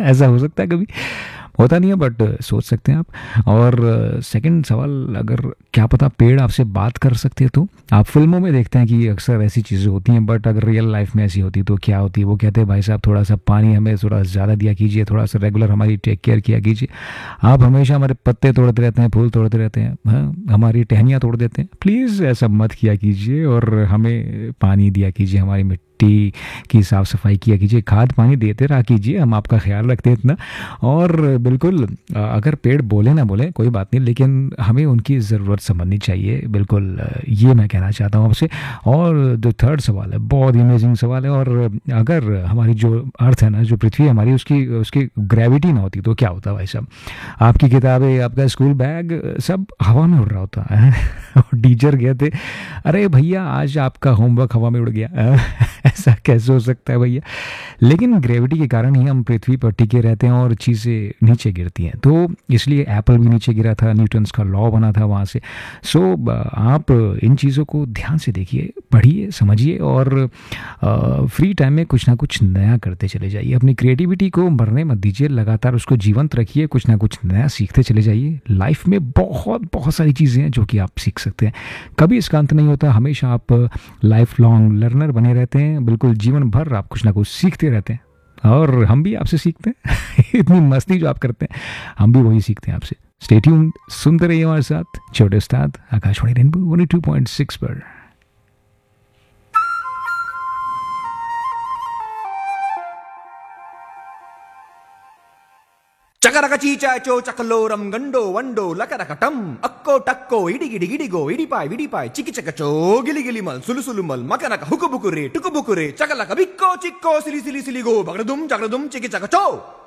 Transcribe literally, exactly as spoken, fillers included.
ऐसा हो सकता है कभी? होता नहीं है बट सोच सकते हैं आप। और सेकंड सवाल, अगर क्या पता पेड़ आपसे बात कर सकते तो? आप फिल्मों में देखते हैं कि अक्सर ऐसी चीज़ें होती हैं, बट अगर रियल लाइफ में ऐसी होती तो क्या होती? वो कहते हैं भाई साहब थोड़ा सा पानी हमें थोड़ा ज़्यादा दिया कीजिए, थोड़ा सा रेगुलर हमारी टेक केयर किया कीजिए। आप हमेशा हमारे पत्ते तोड़ते रहते हैं, फूल तोड़ते रहते हैं, हाँ हमारी टहनियाँ तोड़ देते हैं। प्लीज़ ऐसा मत किया कीजिए और हमें पानी दिया कीजिए, हमारी मिट्टी की साफ़ सफाई किया कीजिए, खाद पानी देते रहा कीजिए, हम आपका ख्याल रखते हैं इतना। और बिल्कुल अ, अगर पेड़ बोले ना बोले कोई बात नहीं, लेकिन हमें उनकी ज़रूरत समझनी चाहिए। बिल्कुल अ, ये मैं कहना चाहता हूँ आपसे। और जो थर्ड सवाल है, बहुत ही अमेजिंग सवाल है। और अगर हमारी जो अर्थ है ना, जो पृथ्वी है हमारी, उसकी उसकी ग्रेविटी ना होती तो क्या होता भाई साहब? आपकी किताबें, आपका स्कूल बैग सब हवा में उड़ रहा होता है। और टीचर कहते अरे भैया आज आपका होमवर्क हवा में उड़ गया। ऐसा कैसे हो सकता है भैया? लेकिन ग्रेविटी के कारण ही हम पृथ्वी पर टिके रहते हैं और चीज़ें नीचे गिरती हैं। तो इसलिए एप्पल भी नीचे गिरा था, न्यूटन्स का लॉ बना था वहाँ से। सो आप इन चीज़ों को ध्यान से देखिए, पढ़िए, समझिए और फ्री टाइम में कुछ ना कुछ नया करते चले जाइए। अपनी क्रिएटिविटी को मरने मत दीजिए, लगातार उसको जीवंत रखिए, कुछ ना कुछ नया सीखते चले जाइए। लाइफ में बहुत बहुत सारी चीज़ें हैं जो कि आप सीख सकते हैं, कभी इसका अंत नहीं होता। हमेशा आप लाइफ लॉन्ग लर्नर बने रहते हैं, बिल्कुल जीवन भर आप कुछ ना कुछ सीखते रहते हैं और हम भी आपसे सीखते हैं। इतनी मस्ती जो आप करते हैं हम भी वही सीखते हैं आपसे। स्टे ट्यून्ड, सुनते रहिए हमारे साथ छोटे उस्ताद Akashvani rainbow one two point six पर। చకరక చీచాచో చకలోరం గండో వండో లకరకటం అక్కో టక్కో ఇడిగిడి గిడిగో ఇడిపాయ్ విడిపాయ్ చికిచకచో గిలిగిలి మల్ సులుసులు మల్ మకనక హుకుబుకురే టుకుబుకురే చకలక బిక్కో చిక్కో సిలి సిలి సిలిగో బగడదుం జగడదుం చికిచకచో